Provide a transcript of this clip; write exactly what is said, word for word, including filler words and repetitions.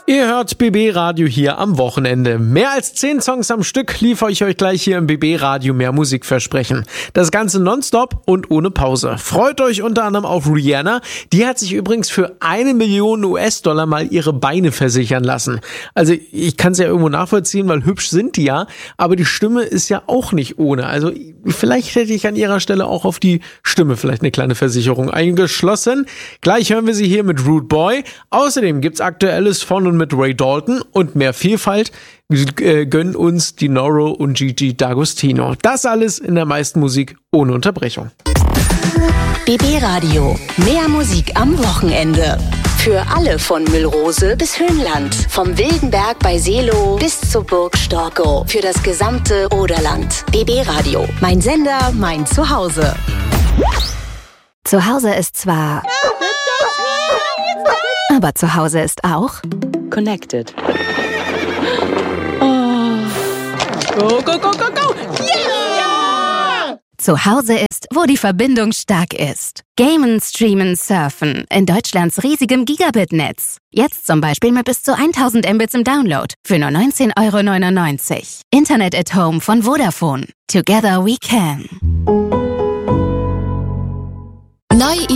Ihr hört B B Radio hier am Wochenende. Mehr als zehn Songs am Stück liefere ich euch gleich hier im B B Radio mehr Musik versprechen. Das Ganze nonstop und ohne Pause. Freut euch unter anderem auf Rihanna. Die hat sich übrigens für eine Million U S-Dollar mal ihre Beine versichern lassen. Also ich kann es ja irgendwo nachvollziehen, weil hübsch sind die ja. Aber die Stimme ist ja auch nicht ohne. Also vielleicht hätte ich an ihrer Stelle auch auf die Stimme vielleicht eine kleine Versicherung eingeschlossen. Gleich hören wir sie hier mit Rude Boy. Außerdem gibt's Aktuelles von und mit Ray Dalton und mehr Vielfalt äh, gönnen uns die Noro und Gigi D'Agostino. Das alles in der meisten Musik ohne Unterbrechung. B B Radio. Mehr Musik am Wochenende. Für alle von Müllrose bis Höhenland. Vom Wildenberg bei Seelow bis zur Burg Storkow. Für das gesamte Oderland. B B Radio. Mein Sender, mein Zuhause. Zuhause ist zwar... Aber zu Hause ist auch... Connected. Oh. Go, go, go, go, go! Yeah! Zu Hause ist, wo die Verbindung stark ist. Gamen, streamen, surfen. In Deutschlands riesigem Gigabit-Netz. Jetzt zum Beispiel mit bis zu tausend Mbits im Download. Für nur neunzehn Euro neunundneunzig. Internet at Home von Vodafone. Together we can. Neue